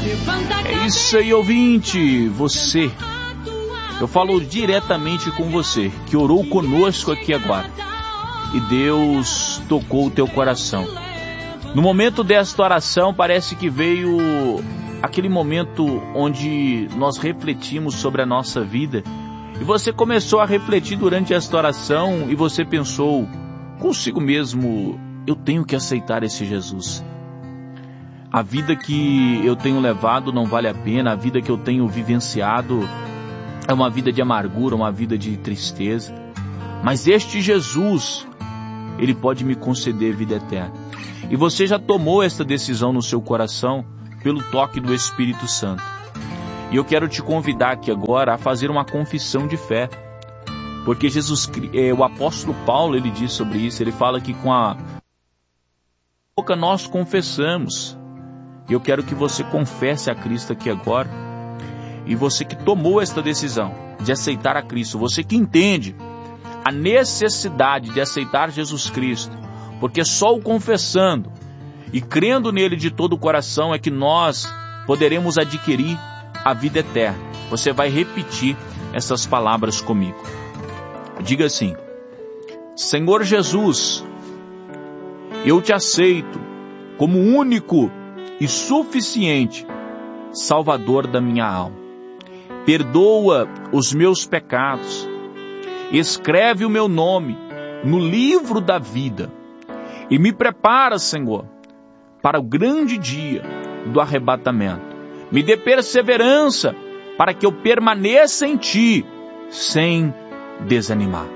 É isso aí, ouvinte, você. Eu falo diretamente com você, que orou conosco aqui agora. E Deus tocou o teu coração. No momento desta oração, parece que veio aquele momento onde nós refletimos sobre a nossa vida. E você começou a refletir durante esta oração e você pensou consigo mesmo: eu tenho que aceitar esse Jesus. A vida que eu tenho levado não vale a pena, a vida que eu tenho vivenciado é uma vida de amargura, uma vida de tristeza. Mas este Jesus, Ele pode me conceder vida eterna. E você já tomou esta decisão no seu coração pelo toque do Espírito Santo. E eu quero te convidar aqui agora a fazer uma confissão de fé. Porque o apóstolo Paulo, ele diz sobre isso, ele fala que com a boca nós confessamos. E eu quero que você confesse a Cristo aqui agora. E você que tomou esta decisão de aceitar a Cristo, você que entende a necessidade de aceitar Jesus Cristo, porque só o confessando e crendo nele de todo o coração é que nós poderemos adquirir a vida eterna. Você vai repetir essas palavras comigo. Diga assim: Senhor Jesus, eu te aceito como único e suficiente Salvador da minha alma. Perdoa os meus pecados. Escreve o meu nome no livro da vida e me prepara, Senhor, para o grande dia do arrebatamento. Me dê perseverança para que eu permaneça em Ti sem desanimar.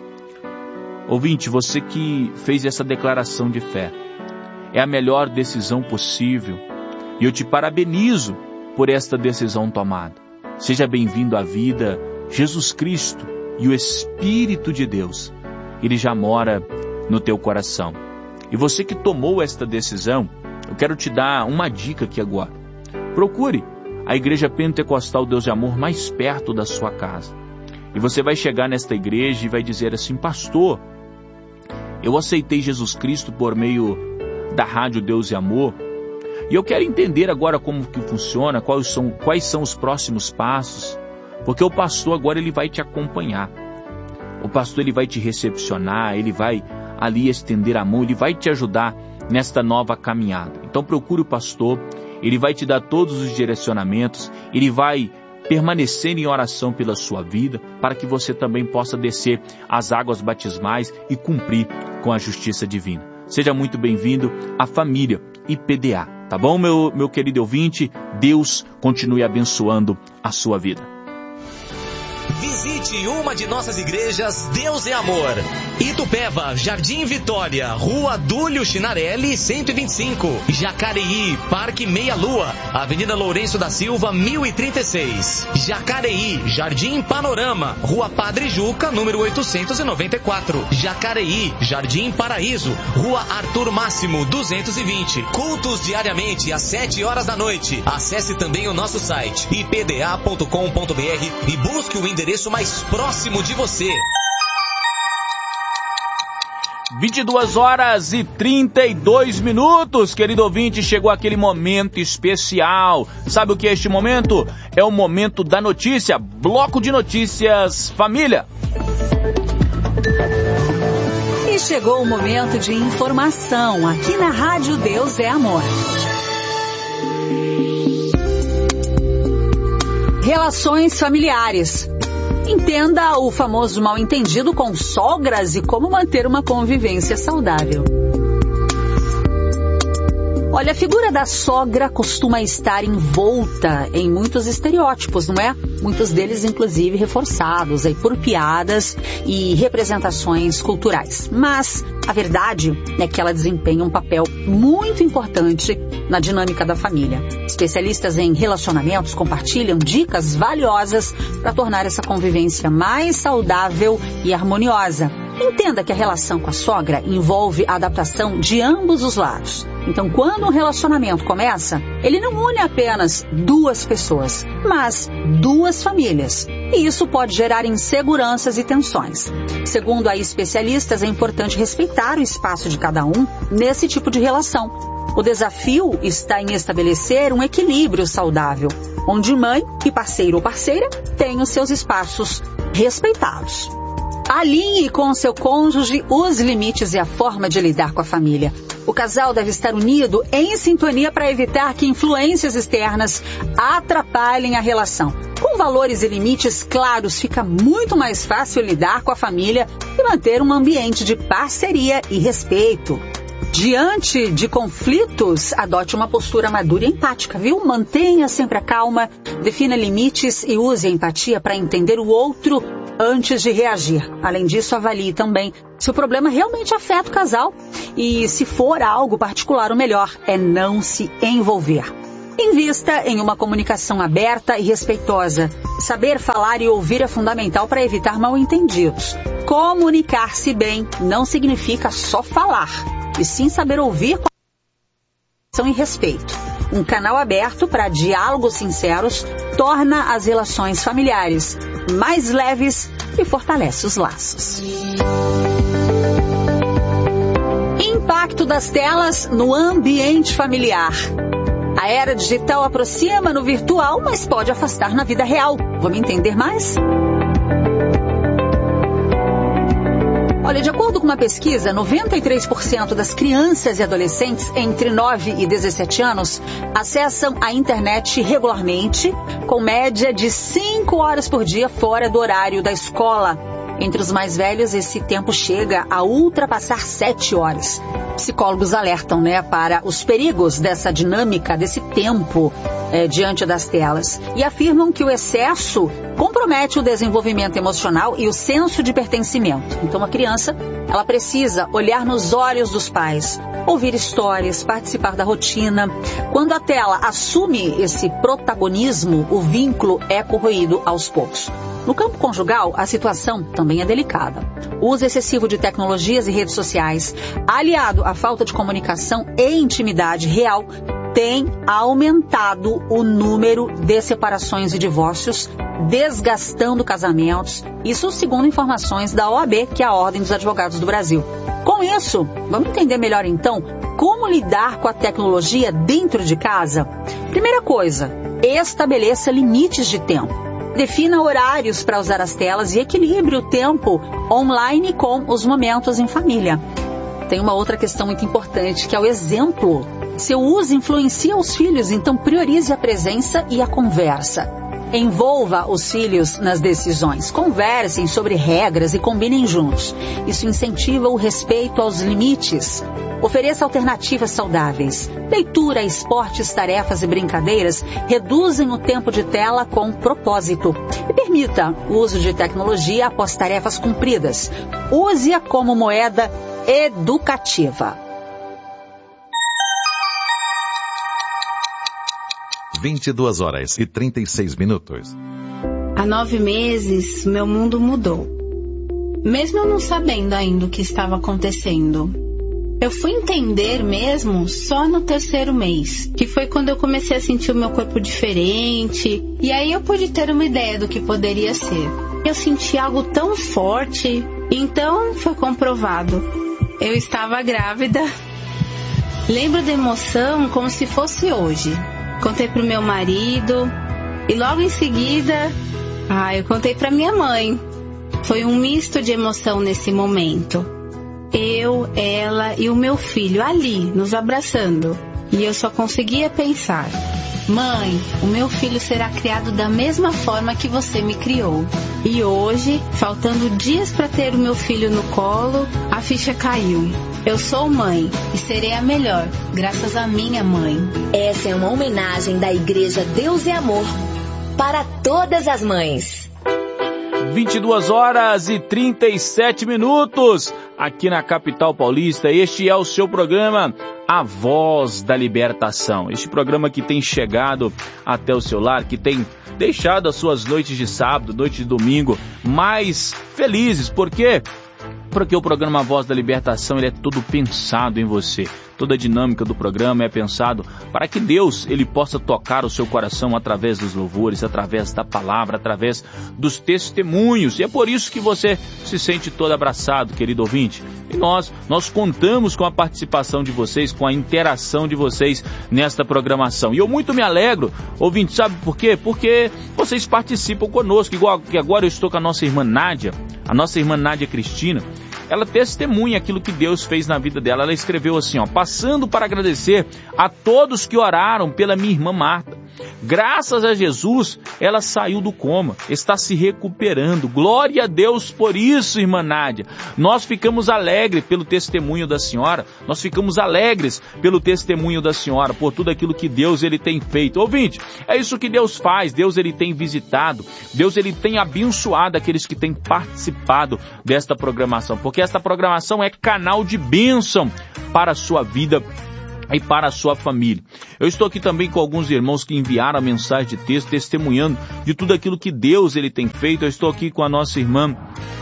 Ouvinte, você que fez essa declaração de fé, é a melhor decisão possível e eu te parabenizo por esta decisão tomada. Seja bem-vindo à vida. Jesus Cristo e o Espírito de Deus, Ele já mora no teu coração. E você que tomou esta decisão, eu quero te dar uma dica aqui agora. Procure a Igreja Pentecostal Deus de Amor mais perto da sua casa. E você vai chegar nesta igreja e vai dizer assim: pastor, eu aceitei Jesus Cristo por meio da Rádio Deus e Amor, e eu quero entender agora como que funciona, quais são os próximos passos, porque o pastor agora ele vai te acompanhar. O pastor ele vai te recepcionar, ele vai ali estender a mão, ele vai te ajudar nesta nova caminhada. Então procure o pastor, ele vai te dar todos os direcionamentos, ele vai permanecer em oração pela sua vida, para que você também possa descer as águas batismais e cumprir com a justiça divina. Seja muito bem-vindo à família IPDA, tá bom, meu querido ouvinte? Deus continue abençoando a sua vida. Visite uma de nossas igrejas Deus é Amor. Itupeva, Jardim Vitória, Rua Dúlio Chinarelli, 125. Jacareí, Parque Meia Lua, Avenida Lourenço da Silva, 1036. Jacareí, Jardim Panorama, Rua Padre Juca, número 894. Jacareí, Jardim Paraíso, Rua Arthur Máximo, 220. Cultos diariamente às 7 horas da noite. Acesse também o nosso site ipda.com.br e busque o endereço mais próximo de você. 22h32, querido ouvinte, chegou aquele momento especial. Sabe o que é este momento? É o momento da notícia, bloco de notícias família. E chegou o momento de informação aqui na Rádio Deus é Amor. Relações familiares. Entenda o famoso mal-entendido com sogras e como manter uma convivência saudável. Olha, a figura da sogra costuma estar envolta em muitos estereótipos, não é? Muitos deles, inclusive, reforçados aí por piadas e representações culturais. Mas a verdade é que ela desempenha um papel muito importante na dinâmica da família. Especialistas em relacionamentos compartilham dicas valiosas para tornar essa convivência mais saudável e harmoniosa. Entenda que a relação com a sogra envolve a adaptação de ambos os lados. Então, quando um relacionamento começa, ele não une apenas duas pessoas, mas duas famílias. E isso pode gerar inseguranças e tensões. Segundo a especialistas, é importante respeitar o espaço de cada um nesse tipo de relação. O desafio está em estabelecer um equilíbrio saudável, onde mãe e parceiro ou parceira têm os seus espaços respeitados. Alinhe com o seu cônjuge os limites e a forma de lidar com a família. O casal deve estar unido em sintonia para evitar que influências externas atrapalhem a relação. Com valores e limites claros, fica muito mais fácil lidar com a família e manter um ambiente de parceria e respeito. Diante de conflitos, adote uma postura madura e empática, viu? Mantenha sempre a calma, defina limites e use a empatia para entender o outro antes de reagir. Além disso, avalie também se o problema realmente afeta o casal e, se for algo particular, o melhor é não se envolver. Invista em uma comunicação aberta e respeitosa. Saber falar e ouvir é fundamental para evitar mal-entendidos. Comunicar-se bem não significa só falar, e sim saber ouvir com atenção e respeito. Um canal aberto para diálogos sinceros torna as relações familiares mais leves e fortalece os laços. Impacto das telas no ambiente familiar. A era digital aproxima no virtual, mas pode afastar na vida real. Vamos entender mais? Olha, de acordo com uma pesquisa, 93% das crianças e adolescentes entre 9 e 17 anos acessam a internet regularmente, com média de 5 horas por dia fora do horário da escola. Entre os mais velhos, esse tempo chega a ultrapassar 7 horas. Psicólogos alertam, para os perigos dessa dinâmica, desse tempo diante das telas. E afirmam que o excesso compromete o desenvolvimento emocional e o senso de pertencimento. Então, a criança, ela precisa olhar nos olhos dos pais, ouvir histórias, participar da rotina. Quando a tela assume esse protagonismo, o vínculo é corroído aos poucos. No campo conjugal, a situação também é delicada. O uso excessivo de tecnologias e redes sociais, aliado à falta de comunicação e intimidade real, tem aumentado o número de separações e divórcios, desgastando casamentos. Isso segundo informações da OAB, que é a Ordem dos Advogados do Brasil. Com isso, vamos entender melhor então como lidar com a tecnologia dentro de casa? Primeira coisa, estabeleça limites de tempo. Defina horários para usar as telas e equilibre o tempo online com os momentos em família. Tem uma outra questão muito importante, que é o exemplo. Seu uso influencia os filhos, então priorize a presença e a conversa. Envolva os filhos nas decisões. Conversem sobre regras e combinem juntos. Isso incentiva o respeito aos limites. Ofereça alternativas saudáveis. Leitura, esportes, tarefas e brincadeiras reduzem o tempo de tela com propósito. E permita o uso de tecnologia após tarefas cumpridas. Use-a como moeda educativa. 22h36. Há 9 meses, meu mundo mudou. Mesmo eu não sabendo ainda o que estava acontecendo. Eu fui entender mesmo só no 3º mês, que foi quando eu comecei a sentir o meu corpo diferente, e aí eu pude ter uma ideia do que poderia ser. Eu senti algo tão forte, então foi comprovado. Eu estava grávida. Lembro da emoção como se fosse hoje. Contei pro meu marido e logo em seguida, eu contei pra minha mãe. Foi um misto de emoção nesse momento. Eu, ela e o meu filho ali, nos abraçando. E eu só conseguia pensar: mãe, o meu filho será criado da mesma forma que você me criou. E hoje, faltando dias para ter o meu filho no colo, a ficha caiu. Eu sou mãe e serei a melhor, graças à minha mãe. Essa é uma homenagem da Igreja Deus e Amor para todas as mães. 22h37 aqui na capital paulista. Este é o seu programa A Voz da Libertação. Este programa que tem chegado até o seu lar, que tem deixado as suas noites de sábado, noites de domingo mais felizes, porque Porque o programa Voz da Libertação, ele é todo pensado em você. Toda a dinâmica do programa é pensado para que Deus, ele possa tocar o seu coração através dos louvores, através da palavra, através dos testemunhos. E é por isso que você se sente todo abraçado, querido ouvinte. E nós contamos com a participação de vocês, com a interação de vocês nesta programação. E eu muito me alegro, ouvinte, sabe por quê? Porque vocês participam conosco, igual que agora eu estou com a nossa irmã Nádia Cristina. Ela testemunha aquilo que Deus fez na vida dela. Ela escreveu assim, passando para agradecer a todos que oraram pela minha irmã Marta. Graças a Jesus, ela saiu do coma, está se recuperando. Glória a Deus por isso, irmã Nádia. Nós ficamos alegres pelo testemunho da senhora, nós ficamos alegres pelo testemunho da senhora, por tudo aquilo que Deus ele tem feito. Ouvinte, é isso que Deus faz, Deus ele tem visitado, Deus ele tem abençoado aqueles que têm participado desta programação, porque esta programação é canal de bênção para a sua vida e para a sua família. Eu estou aqui também com alguns irmãos que enviaram a mensagem de texto, testemunhando de tudo aquilo que Deus ele tem feito. Eu estou aqui com a nossa irmã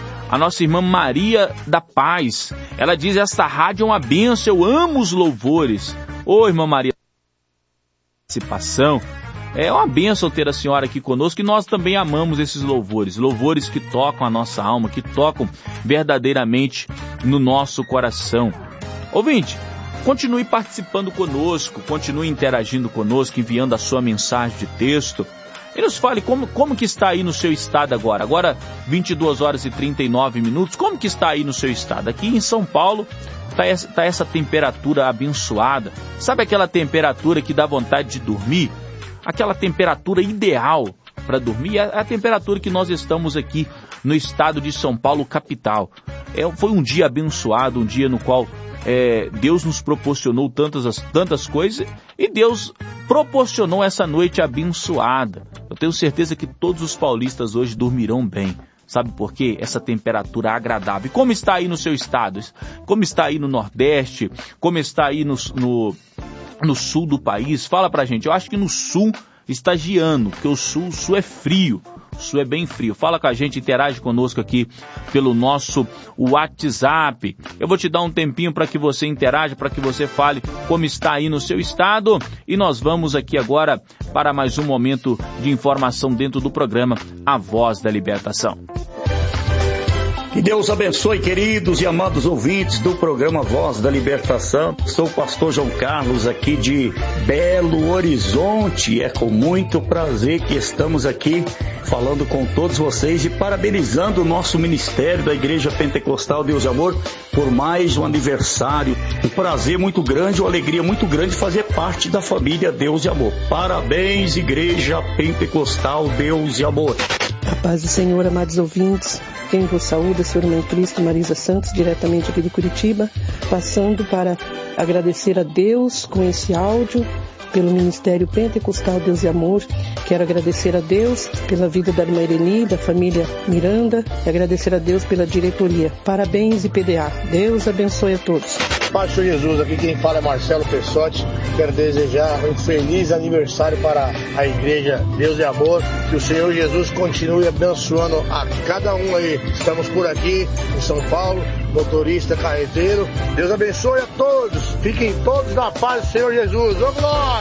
Maria da Paz. Ela diz, esta rádio é uma bênção, eu amo os louvores. Ô, irmã Maria, participação. É uma bênção ter a senhora aqui conosco, e nós também amamos esses louvores que tocam a nossa alma, que tocam verdadeiramente no nosso coração. Ouvinte, continue participando conosco, continue interagindo conosco, enviando a sua mensagem de texto. E nos fale como que está aí no seu estado agora. Agora, 22 horas e 39 minutos. Como que está aí no seu estado? Aqui em São Paulo está essa temperatura abençoada. Sabe aquela temperatura que dá vontade de dormir? Aquela temperatura ideal para dormir. É a temperatura que nós estamos aqui no estado de São Paulo, capital. Foi um dia abençoado, um dia no qual Deus nos proporcionou tantas coisas, e Deus proporcionou essa noite abençoada. Eu tenho certeza que todos os paulistas hoje dormirão bem. Sabe por quê? Essa temperatura agradável. E como está aí no seu estado? Como está aí no Nordeste? Como está aí no sul do país? Fala pra gente. Eu acho que no sul está geando, porque o sul é frio. O sul é bem frio. Fala com a gente, interage conosco aqui pelo nosso WhatsApp. Eu vou te dar um tempinho para que você interaja, para que você fale como está aí no seu estado. E nós vamos aqui agora para mais um momento de informação dentro do programa A Voz da Libertação. Que Deus abençoe, queridos e amados ouvintes do programa Voz da Libertação. Sou o pastor João Carlos, aqui de Belo Horizonte. É com muito prazer que estamos aqui falando com todos vocês e parabenizando o nosso ministério da Igreja Pentecostal Deus e Amor por mais um aniversário. Um prazer muito grande, uma alegria muito grande fazer parte da família Deus e Amor. Parabéns, Igreja Pentecostal Deus e Amor. A paz do Senhor, amados ouvintes. Quem vos saúda, sua irmã em Cristo, Marisa Santos, diretamente aqui de Curitiba, passando para agradecer a Deus com esse áudio, pelo Ministério Pentecostal Deus e Amor. Quero agradecer a Deus pela vida da irmã Ireni, da família Miranda, e agradecer a Deus pela diretoria. Parabéns, IPDA. Deus abençoe a todos. Paz do Jesus, aqui quem fala é Marcelo Pessotti. Quero desejar um feliz aniversário para a Igreja Deus e Amor. Que o Senhor Jesus continue abençoando a cada um aí. Estamos por aqui em São Paulo, motorista, carreteiro. Deus abençoe a todos. Fiquem todos na paz do Senhor Jesus. Vamos lá!